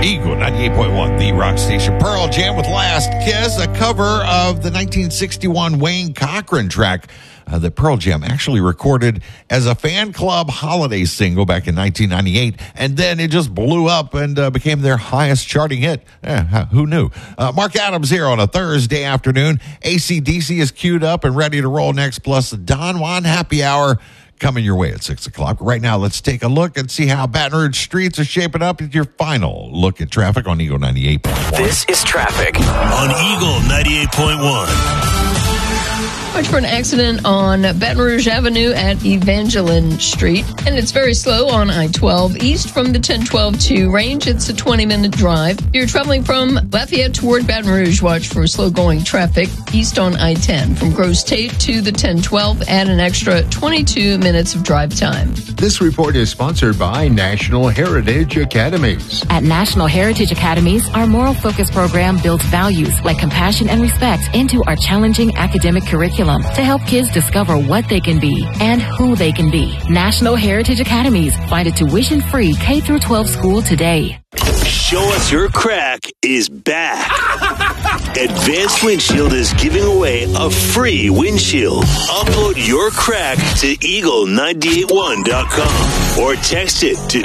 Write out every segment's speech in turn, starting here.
Eagle 98.1, the rock station. Pearl Jam with Last Kiss, a cover of the 1961 Wayne Cochran track that Pearl Jam actually recorded as a fan club holiday single back in 1998, and then it just blew up and became their highest charting hit. Who knew? Mark Adams here on a Thursday afternoon. AC/DC is queued up and ready to roll next, plus the Don Juan Happy Hour coming your way at 6 o'clock. Right now, let's take a look and see how Baton Rouge streets are shaping up with your final look at traffic on Eagle 98.1. This is traffic on Eagle 98.1. Watch for an accident on Baton Rouge Avenue at Evangeline Street, and it's very slow on I-12 east from the 1012 range. It's a 20-minute drive. If you're traveling from Lafayette toward Baton Rouge, watch for slow-going traffic east on I-10 from Grosse Tate to the 1012. Add an extra 22 minutes of drive time. This report is sponsored by National Heritage Academies. At National Heritage Academies, our moral focus program builds values like compassion and respect into our challenging academic curriculum to help kids discover what they can be and who they can be. National Heritage Academies. Find a tuition-free K-12 school today. Show Us Your Crack is back. Advanced Windshield is giving away a free windshield. Upload your crack to eagle981.com or text it to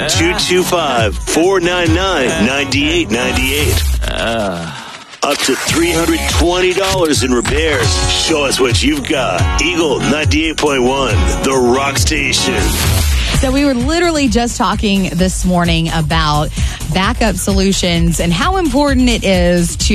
225-499-9898. Up to $320 in repairs. Show us what you've got. Eagle 98.1, the rock station. So we were literally just talking this morning about backup solutions and how important it is to